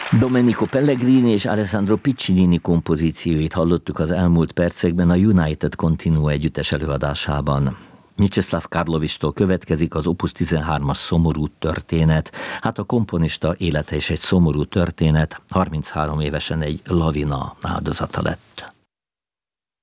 Domenico Pellegrini és Alessandro Piccinini kompozícióit hallottuk az elmúlt percekben a United Continuo együttes előadásában. Mstislav Karlovistól következik az Opus 13-as Szomorú történet. Hát a komponista élete is egy szomorú történet, 33 évesen egy lavina áldozata lett.